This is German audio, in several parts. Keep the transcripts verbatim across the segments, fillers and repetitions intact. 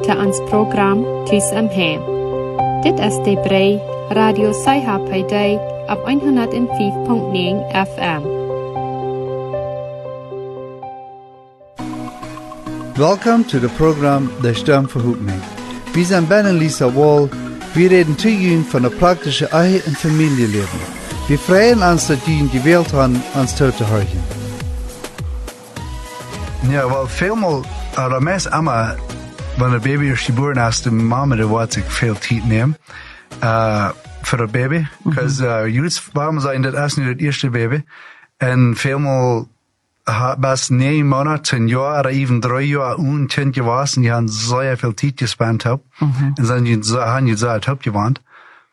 til ons program Tus om Hem. Dit is de brei Radio Saiha op one oh five point nine F M. Welcome to the program De Stem Verhoopning. Wir sind Ben und Lisa Wall. Wir reden zu Ihnen von der praktischen Ehe- und Familienleben. Wir freuen uns, dass Sie die Welt haben, uns zu hören. Ja, wel, veelmaal, uh, meest immer, wenn ein Baby ist geboren ist, die Mama, die wird sich viel Zeit nehmen, uh, für das Baby. Because, mm-hmm. uh, jetzt, warum sagen, das ist nicht das erste Baby. Und vielmal, bis neun Monate, ein Jahr oder even drei Jahre und Kind gewesen, die haben sehr viel Zeit gespannt. Mm-hmm. Und dann haben die sehr top gewohnt.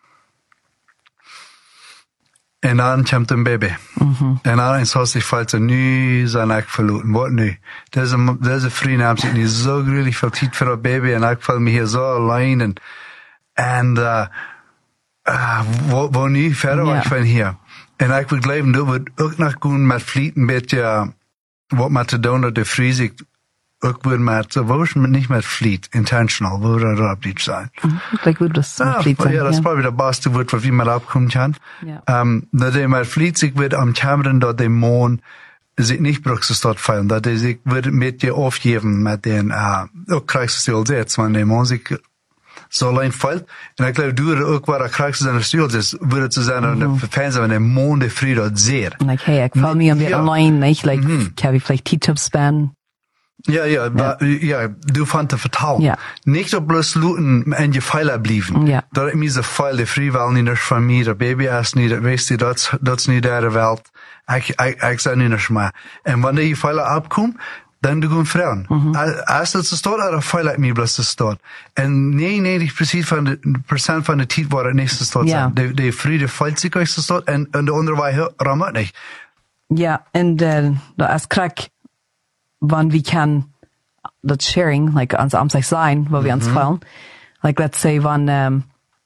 En dan komt een baby. Mm-hmm. En dan is het valt er nu zijn ik verloren. Wat nu? Deze, deze vriend heeft zich niet zo gruwelijk veel tijd voor dat baby. En ik voel me hier zo alleen. En, en uh, uh, wat, wat nu verder yeah. van hier? En ik wil blijven doen, we ook nog gaan met vliet een beetje, uh, wat met te doen, dat de vries ik ook weer met, wo is het niet met vliet, intentional, wo er erop niet zijn. Like we dus met vliet zijn. Ja, dat is probably de beste woord wat wie met opkomen kan. Ja. Um, dat hij met vliet zich weer am Kameran, dat de moon zich niet brukst tot fallen, dat hij zich weer met je afgeven met den, uh, ook krijgt ze al zet, want de moon zich zo alleen valt. En ik geloof, door ook waar de krijgt ze aan de stuur is, wordt het zo zijn, dat de fans van de moon de vrede dat zeer. Like, hey, ik val me een beetje alleen, niet? Like, mm-hmm. Kan we vielleicht T-Tips span? Ja, ja, ja, ja, du fand te vertalen. Ja. Niet op bloos looten en je feiler blijven. Ja. Dat is een feil, de vrijwel niet eens van mij, dat baby is niet, dat weet je, dat, dat is niet de wereld. Ik, ik, ik zei niet eens maar. En wanneer je feiler opkomt, dan doe je vrouwen. Mm-hmm. Als het staat, dan feiler ik mij bloos te staan. En negenennegentig procent van de, procent van de tijd waar het niet te staan zijn. De, de vrede feilt zich uit te staan en, en de andere wij rammen niet. Ja, en de, dat is krak. Wann wir kann das Sharing, like ans Amtlich sein, wo wir uns fallen. Like let's say, wann ähm,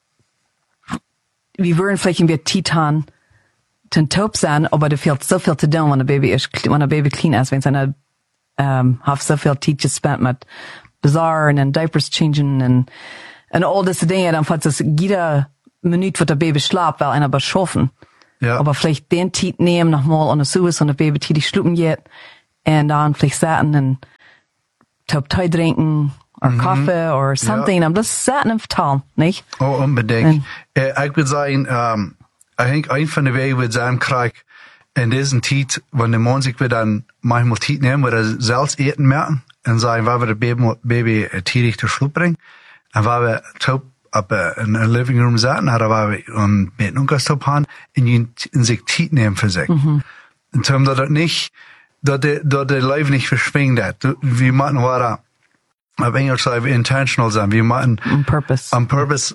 wir würden vielleicht wir Titan den Taub sein, aber da fehlt so viel zu tun, wenn ein Baby ist, wenn ein Baby clean ist, wenn seine ähm, hat so viel Zeit gespent mit Bazaaren und Diapers changing und und all das Dinge, dann fällt es jede Minute, wo der Baby schlaft, weil einer beschaffen. Ja. Aber vielleicht den Zeit nehmen, nochmal an der Suisse und der Baby tätig schlucken geht. En dan vielleicht zaten en top Tee drinken, or mm-hmm. Kaffee, or something. Ja. En dat zaten en vertalen, niet? Oh, unbedingt. En, uh, ik wil zeggen, um, ik denk een van de wegen we zijn krijgen in deze tijd, wanneer de man zich weer dan manchmal tijd nemen, waar ze zelfs eten merken, en zeggen, waar we de baby, baby tierig te sloep brengen, en waar we top op uh, in een living room zaten, en waar we een beetje ongestop hadden, en je in zich tijd nemen voor zich. Mm-hmm. En toen dat het niet, dat de, dat de leven niet verschwingt. We moeten waar, op Engels zeggen we intentional zijn. We moeten on purpose. On purpose,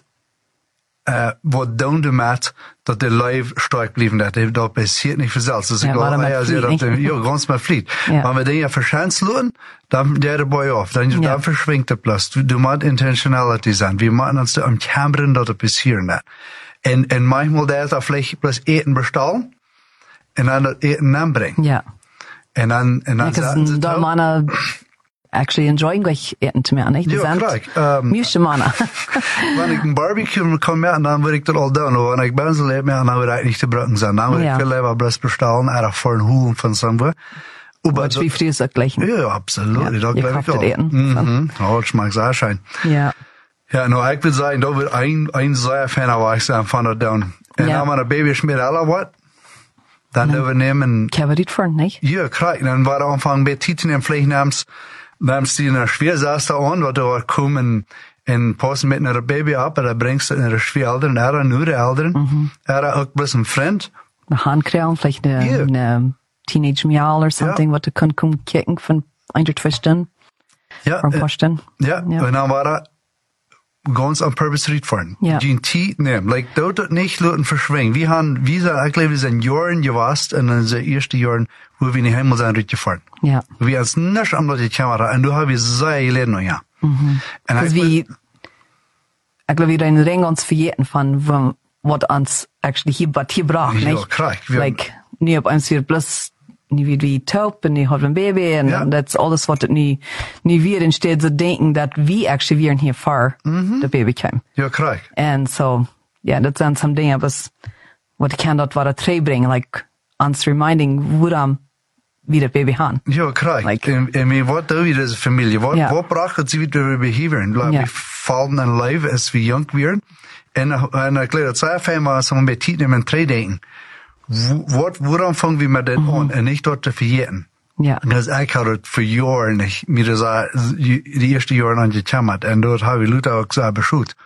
uh, wat doen we met, dat de leven sterk blijven. Dat, dat passiert niet vanzelf. Dus ja, ik geloof, ja, ja, dat, ja, ganz met vliet. Ja. Maar we dingen verschijnselen, dan der de boy af. Dan, ja. dan verschwingt het plus. Du, du moet intentionality zijn. We moeten ons om cameren dat het passiert. En, en manchmal daar dat vielleicht plus eten bestellen, en dan dat eten aanbrengen. Ja. En dan, en dan zaten ze daar mannen actually enjoying gleich eten te maken, niet? Ja, kijk. Meeste mannen. Wanneer ik een barbecue kan maken, dan wil ik dat al doen. Wanneer ik ben zo leuk maken, dan wil ik niet te brukken zijn. Dan wil ik veel liever best bestellen, er voor een hoel van somewhere. Maar wie vrees ook gleich. Ja, absoluut. Ja, dat geloof ik ook. Eten. Mhm. Oh, het smaakt zo schijn. Ja. Ja, nou, ik wil zeggen, dat wil een, een zeer fan waar ik zijn van dat doen. En dan maar een baby schmeert alle wat. Dan doen we nemen. Kan we dit voor, niet? Ja, kijk. Dan waren we aanvangen bij Tieten en vliegen namens, namens die naar Schweerzaster aan, wat er komen en passen met een baby op, en dan brengt ze naar de Schweelderen, en er nu de ouderen. Mm-hmm. Er ook best een vriend. Een handkrijgen, vielleicht een yeah. teenage meal or something, ja. Wat er kan komen kijken van een tot twee stunden. Ja. Van een paar stunden. Ja, ja. En dan waren ganz on purpose rietfahren. Ja. Die Tiet nehmen. Like, dort dat nicht laten verschwingen. Wir haben, wie gesagt, ich glaube, wir sind Jahren gewast, und in den ersten Jahren, wo wir nicht einmal sind rietgefahren. Ja. Wir haben es nicht an die Kamera, und du hast wir sehr geleden noch, ja. Mhm. Dus wie, ich glaube, wir den Ring uns verjeten von, was uns actually hier, was hier braucht, ja, nicht? Klar, like, nie ob uns hier bloß nu weer wie taub en nu had een baby en Ja. dat is alles wat het nu, nu weer instead zo denken dat we actually weer hier voor de baby kwam. Ja, krijg. En so, ja, dat zijn some dingen was, wat ik kan dat wat het terugbrengen, like, ons reminding waarom we dat baby gaan. Ja, krijg. Like- en, en maar wat doen we als familie? Wat, Ja. wat bracht het ze weer behavior? Like, Ja. We vallen in leven als we jong werden. En, en ik leer dat zij fijn maar zo met tijd nemen en twee denken. Wat, waarom vangen we met dit aan en niet dat te vergeten? Ja. Dus ik had het voor jaren niet, mir dat de eerste jaren aan gekomen en dat heb ik Luther ook zo beschoot.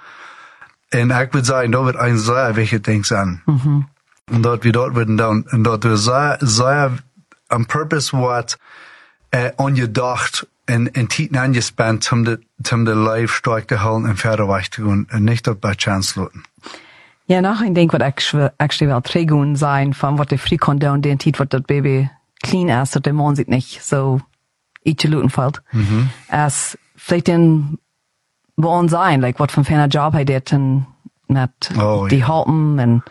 En ik wil zeggen, dat wordt een zeer wichtig ding zijn. Mhm. En dat we dat worden doen, en dat we zeer, zeer on purpose wat uh, ongedacht en, en tijd aangespend om de, om de life sterk te houden en verder weg te gaan en niet op bij chance laten. Ja, nog ik denk wat actually, actually wel teruggaan zijn van wat de free kon doen, den tijd wat dat baby clean is, dat de man zich niet zo iets looten valt. Mhm. Als vielleicht in bij ons zijn, like wat voor fijne job hij deed en met Oh, die ja. helpen en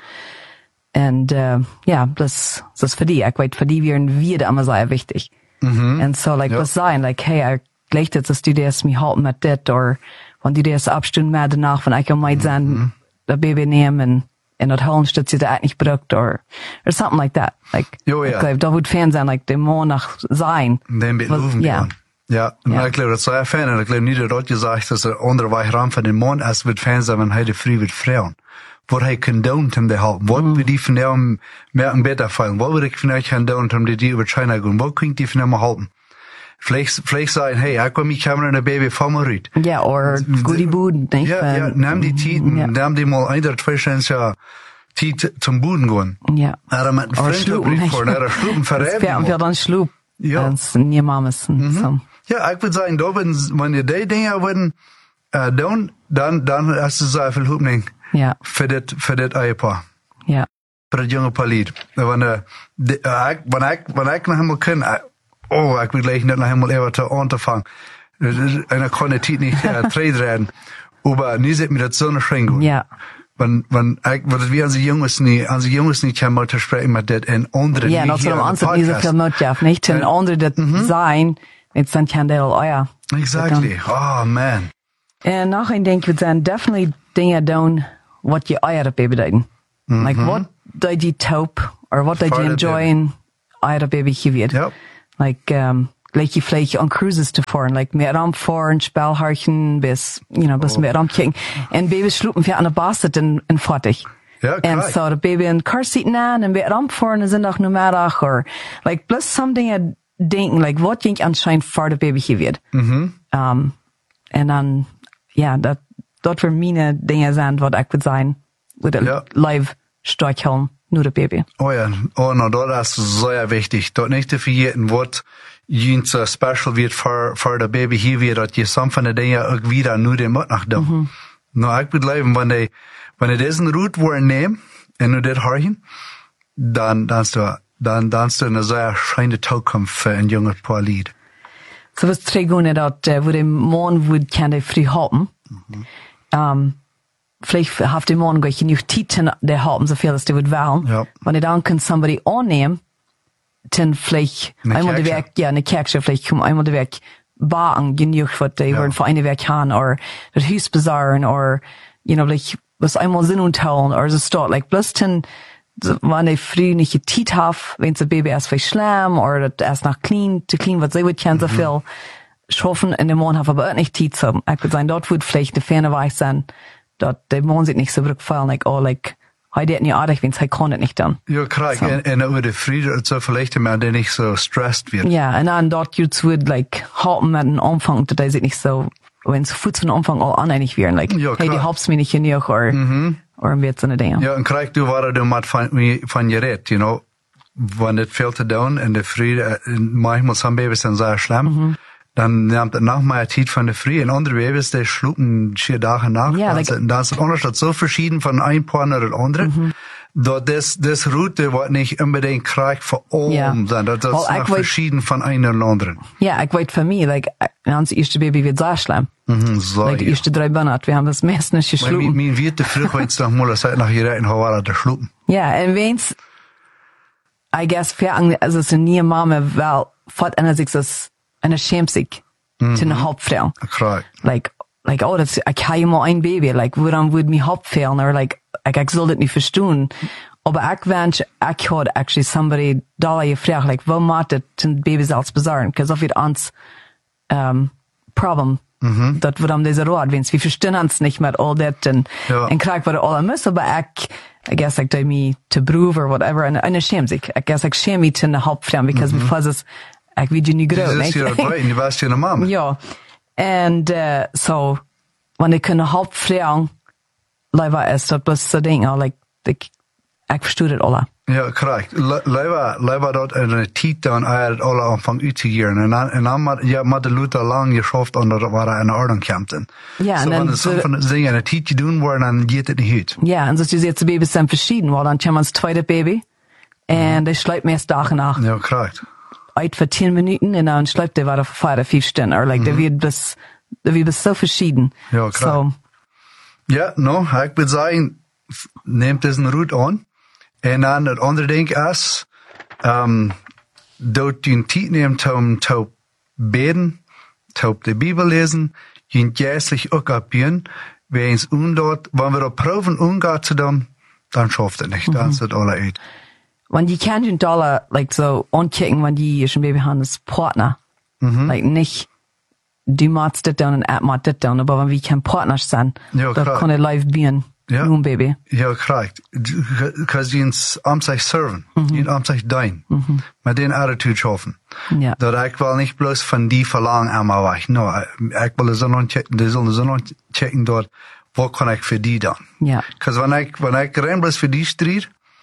en uh, ja, das das für die, ich weet für die wären wir immer sehr wichtig. Mhm. En so like Ja. was sein, like hey, ich gleich jetzt, dass du das mir helpen mit dit, oder wenn du das abstunden mehr danach, wenn ich mal sein, das Baby nehmen und in das Hellen stützt sie da nicht braucht, or or something like that. Like, Jo, ja. ich glaube, da wird Fan sein, like, dem Mann nach sein. Den Was- beloven ja. gaan. Ja, en Ja. ik geloof dat zij fijn en ik geloof niet dat dat gezegd is, dat de andere weg ram van de man als we fijn zijn, wanneer hij de vrij wordt vrouwen. Wat hij kan doen om te helpen. Wat wil die van hem merken beter vallen? Wat wil ik van hem gaan doen om die die over China gaan? Wat kan ik die van hem helpen? Vielleicht, vielleicht sagen, hey, ik wil mijn camera en de baby van me uit. Ja, or goodie boden, nicht? Ja, ja, neem die tijd, Ja. neem die mal een, twee, twee, ja, tijd zum Boden gaan. Ja. Er met een Or vriend sloepen, op nicht? voor, er sloepen Das wäre verrijden. wir dann Schlub. Ja. Das sind nie Mamas. So. Ja, ik wil zeggen, dat wanneer die dingen worden uh, doen, dan, dan is het zoveel hoopning Ja, voor dit, voor dit eierpaar. ja. Voor het jonge paar lied. Wanneer, de, uh, ik, wanneer ik, wanneer ik nog helemaal kan, uh, oh, ik wil gleich niet nog helemaal even te aan te vangen. En ik kon de tijd niet uh, terugdraaien. Maar nu zit me dat zo'n schring. Ja. Want, want ik, wat we aan de jongens niet, aan de jongens niet gaan te spreken met dit en anderen. Ja, die dat hier zullen aan ons de het niet podcast. zoveel noodjaaf, nicht? En Ja. anderen dat zijn, het zijn geen deel, oh ja. Exactly. Oh man. En nog een denk, we zijn definitely dingen doen wat je eieren baby doen. Like, wat deed je taub, or wat deed je Voor de enjoyen eieren baby gewierd. Yep. Like, um, leek je vielleicht on cruises te fahren, like, met ram fahren, spelharchen, bis, you know, bis met ram kijken. En baby sloepen via aan de basset en, en fertig. Ja, En kijk. zo de baby in car seat aan en met ram fahren en zondag namiddag, or, like, plus some dingen denken, like, wat denk anscheinend voor de baby gewierd. Mhm. Um, en dan, ja, dat, dat weer mijn dingen zijn wat ik wil zijn. With a Ja. live streichhelm, nur de baby. Oh ja, oh no, dat is zeer wichtig. Dat niet te vergeten wat jens uh, special wird voor, voor de baby hier weer, dat je soms van de dingen ook weer nu de moet nog doen. Mm-hmm. Nou, ik begrijp, wanneer wanneer deze route worden nemen en nu dit horen, dan, dan is er, dan, dan is er een zeer schijnende toekomst voor een jonge paar lied. Så hvis tre gånger dat uh, hvor en mån hvor kan det fri haben, um, vielleicht haft den Mån gar genug tid til det haben, så viel as det wird wählen. Ja. Wenn ihr dann kann somebody annehmen, dann vielleicht Eine einmal der Kerche. Weg, ja, eine Kerche, vielleicht kommen einmal der Weg bauen, genug, was die Ja. wollen für eine Weg haben, oder das Haus besorgen, oder, you know, like, was einmal Sinn und teilen, oder so start, like, bloß dann, so, wenn die früh nicht getit haben, wenn das Baby erst vielleicht schlimm, oder das erst nach clean, zu clean, was sie wird kennen, so viel schaffen, in dem Morgen haben aber auch nicht Tid zu haben. Ich würde sagen, dort wird vielleicht der Ferne weich sein, dort der Morgen sich nicht so rückfallen, like, oh, like, heute hat nicht artig, wenn es halt kann es nicht dann. Ja, krijg. En, en over de vrede, zo verlichten man die niet zo stressed wird. Ja, und dann dort jetzt wird, like, halten mit dem Anfang, dass die sich nicht so, wenn es kurz von Anfang an aneinig wären, like, Ja, hey, die klar. hab's mir nicht genug, oder, oder wird so eine Dinge. Ja, en krijg du waar du met van, van je redt, you know. Wanneer het veel te doen en de vrede, manchmal zijn baby's dan zeer schlimm, dan neemt het nog meer tijd van de vrede. En andere baby's, die sloepen vier dagen nach. Ja, dan, like- is, dan is het onderscheid zo verschieden van een paar naar het andere. Dat des, des route wordt niet unbedingt krijg voor om Ja. zijn. Dat, dat Wel, is ik nog weet- verschieden van een naar de andere. Ja, ich weiß für mich, like, ons eerste Baby wird sehr schlimm. Mhm, zo, Like, die ja. eerste drei Monate, wir haben das meiste nicht Maar mijn, geschlafen. mijn wierte vroeg, weet je nog maar, dat zei nog je rijden, hoe waren de sloepen. Ja, en wens, I guess, fair, also, so nie Mama, wel, fort einer sich das, einer schämt sich, mm-hmm. zu einer Hauptfrau. Correct. Like, like, oh, das, ich habe immer ein Baby, like, warum würde mich Hauptfehlen, oder, like, ich, ich soll das nicht verstehen. Aber ich wünsche, ich hatte actually somebody da gefragt, like, wo macht das den Baby selbst besorgen? Because of it ans, um, problem. Mhm. Dat warum diese Rat, wenn's, wir verstehen uns nicht mehr all that, und, ja. und krieg, was alle müssen, aber ich, I guess, like, do me to prove or whatever, and, and I schäme sich. I guess, like, schäme mich in der Hauptfrau, because mm-hmm. before it's, ich will you nicht groß, nicht? Das ist ja right, du warst ja eine Mama. Ja. And, uh, so, wenn ich eine Hauptfrau, leider ist, das bloß so denken, like, ich, ich verstehe das alle. Ja, korrekt. Leider, leider dort eine Zeit dann, er hat alle anfangen auszugieren. Und dann, und dann, ja, mit der Luther lang geschafft, und da war er eine Ordnung kämpfen. Ja, so, und dann, wenn es so von den Dingen eine Zeit tun worden, dann geht es nicht gut. Ja, und so, die jetzt, die Babys sind verschieden, weil dann kommt das zweite Baby, und der schleift mir erst Tag nach. Ja, korrekt. Uit für zehn Minuten, und dann schleift der weiter für vier, fünf Stunden, oder, like, mhm. der wird bis, der wird bis so verschieden. Ja, korrekt. So. Ja, no, ich würde sagen, nehmt diesen Route an. En dan het andere ding is, um, dat je een tijd neemt om te beden, te de Bibel lesen, je geestlich ook opbieden, weens undort, wanneer we dat proeven umgaat te doen, dan schafft het niet, mm-hmm. dan is het alle uit. Want je kan je dollar, like, so, aankijken, wanneer je een baby hebt als partner. Mm-hmm. Like, niet, du maakt dit doen en ik maak dit doen, maar wanneer we kan partners zijn, ja, dan kan het live bieden. Ja. Nun, Baby. Ja, correct. Because you am sich serven. Mm-hmm. You am sich dein. Mm-hmm. Mit den Attitude schaffen. Ja. Dat ich will nicht bloß von die verlangen einmal weg. No, ich will so noch checken, die sollen so noch checken dort, wo kann ich für die dann? Ja. Because wenn ich, wenn ich rein bloß für die street,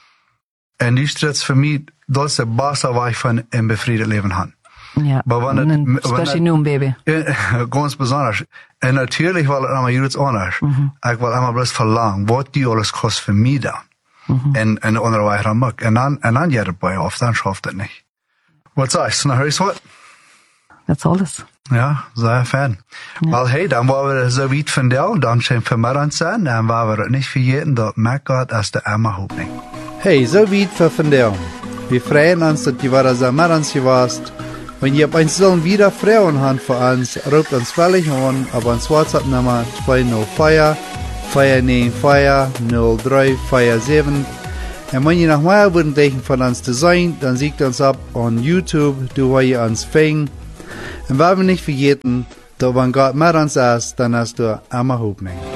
und die street für mich, das ist der beste Weg von ein befriedet Leben haben. Ja, wenn het, especially nu, Baby. Ganz besonders. En natuurlijk wil het allemaal iets anders. Mm-hmm. Ik wil allemaal bloß verlangen, wat die alles kost voor mij dan. Mm-hmm. En, en de andere weg dan ook. En dan, en dan gaat het bij af, dan schafft het niet. Wat sagst du? Hörst du was? Dat is alles. Ja, sehr fijn. Ja. Wel, hey, dan waren we zo weit van jou, dan zijn we vanmiddag zijn, en waren we het niet vergeten dat Mac gaat als de Emma Hoopning. Hey, zo weit voor vandaag. Wir freuen uns, dass du wieder so mit uns warst. Wenn ihr bei uns sollen wieder Frauen habt für uns, ruft uns völlig an, aber uns WhatsApp-Nummer zwei null vier, vier neun vier, null drei vier sieben. Und wenn ihr noch mehr wünschen von uns zu sein, dann seht uns ab on YouTube, du wo ihr uns fängt. Und wenn wir nicht vergessen, dass wenn Gott mit uns ist, dann hast du immer Hoffnung.